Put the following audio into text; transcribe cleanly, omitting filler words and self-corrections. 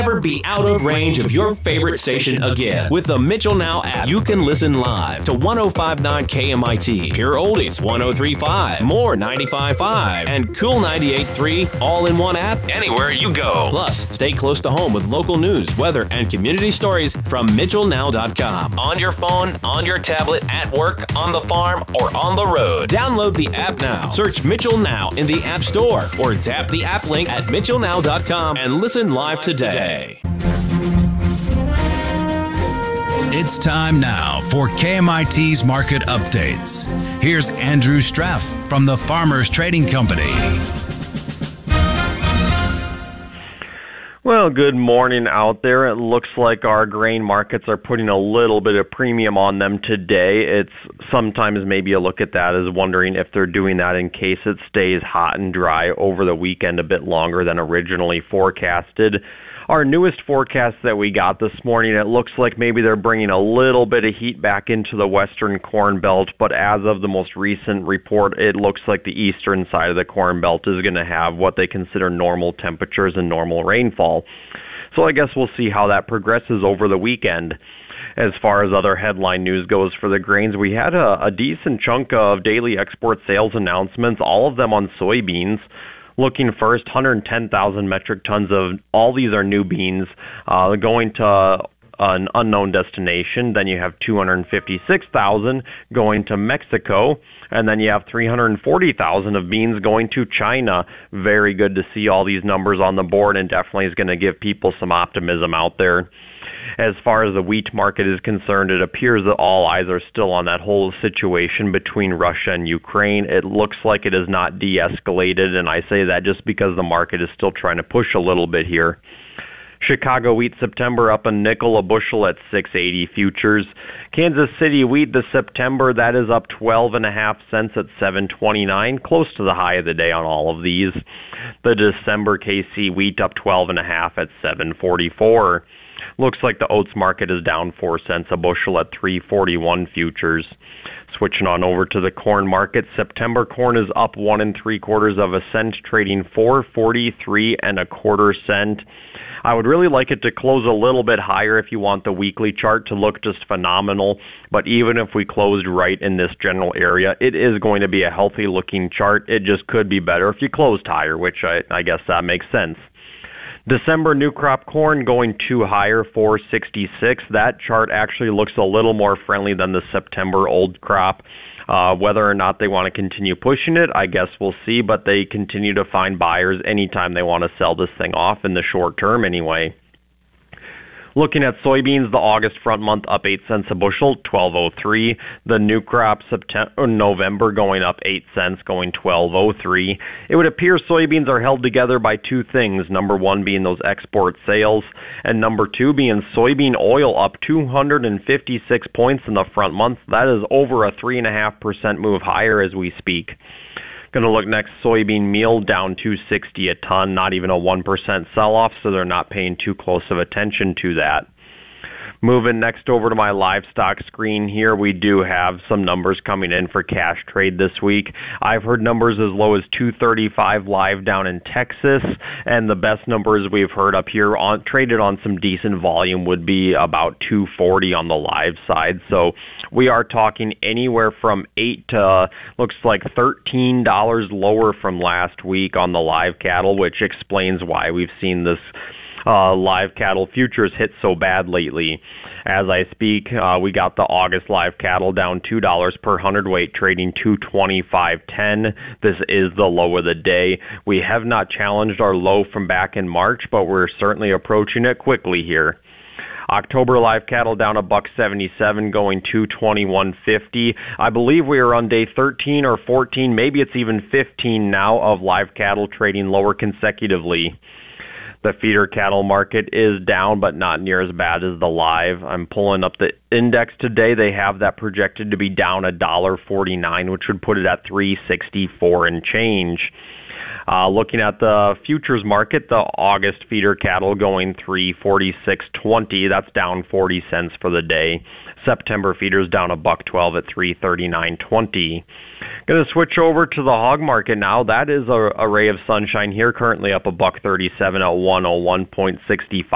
never be out of range of your favorite station again. With the Mitchell Now app, you can listen live to 105.9 KMIT, Pure Oldies 103.5, More 95.5, and Cool 98.3 all in one app anywhere you go. Plus, stay close to home with local news, weather, and community stories from MitchellNow.com. On your phone, on your tablet, at work, on the farm, or on the road. Download the app now. Search Mitchell Now in the App Store or tap the app link at MitchellNow.com and listen live today. It's time now for KMIT's Market Updates. Here's Andrew Straff from the Farmers Trading Company. Well, good morning out there. It looks like our grain markets are putting a little bit of premium on them today. It's sometimes maybe a look at that as wondering if they're doing that in case it stays hot and dry over the weekend a bit longer than originally forecasted. Our newest forecast that we got this morning, it looks like maybe they're bringing a little bit of heat back into the western corn belt, but as of the most recent report, it looks like the eastern side of the corn belt is going to have what they consider normal temperatures and normal rainfall. So I guess we'll see how that progresses over the weekend. As far as other headline news goes for the grains, we had a decent chunk of daily export sales announcements, all of them on soybeans. Looking first, 110,000 metric tons of, all these are new beans, going to an unknown destination. Then you have 256,000 going to Mexico, and then you have 340,000 of beans going to China. Very good to see all these numbers on the board, and definitely is going to give people some optimism out there. As far as the wheat market is concerned, it appears that all eyes are still on that whole situation between Russia and Ukraine. It looks like it has not de-escalated, and I say that just because the market is still trying to push a little bit here. Chicago wheat September up a nickel a bushel at 680 futures. Kansas City wheat the September, that is up 12.5 cents at 729, close to the high of the day on all of these. The December KC wheat up 12.5 at 744. Looks like the oats market is down 4 cents a bushel at 341 futures. Switching on over to the corn market, September corn is up 1 3/4 cent, trading 4.43 1/4 cents. I would really like it to close a little bit higher if you want the weekly chart to look just phenomenal. But even if we closed right in this general area, it is going to be a healthy looking chart. It just could be better if you closed higher, which I guess that makes sense. December new crop corn going 2 higher, 466. That chart actually looks a little more friendly than the September old crop. Whether or not they want to continue pushing it, I guess we'll see, but they continue to find buyers anytime they want to sell this thing off in the short term anyway. Looking at soybeans, the August front month up 8 cents a bushel, 12.03. The new crop November going up 8 cents, going 12.03. It would appear soybeans are held together by two things. Number one being those export sales, and number two being soybean oil up 256 points in the front month. That is over a 3.5% move higher as we speak. Going to look next, soybean meal down 260 a ton, not even a 1% sell-off, so they're not paying too close of attention to that. Moving next over to my livestock screen here, we do have some numbers coming in for cash trade this week. I've heard numbers as low as 235 live down in Texas, and the best numbers we've heard up here on traded on some decent volume would be about 240 on the live side. So we are talking anywhere from $8 to looks like $13 lower from last week on the live cattle, which explains why we've seen this live cattle futures hit so bad lately. As I speak, we got the August live cattle down $2 per hundredweight, trading 225.10. This is the low of the day. We have not challenged our low from back in March, but we're certainly approaching it quickly here. October live cattle down $1.77, going 221.50. I believe we are on day 13 or 14, maybe it's even 15 now, of live cattle trading lower consecutively. The feeder cattle market is down, but not near as bad as the live. I'm pulling up the index today. They have that projected to be down $1.49, which would put it at 364 and change. Looking at the futures market, the August feeder cattle going 346.20. That's down 40 cents for the day. September feeders down $1.12 at 339.20. Going to switch over to the hog market now. That is a ray of sunshine here, currently up $1.37 at 101.65.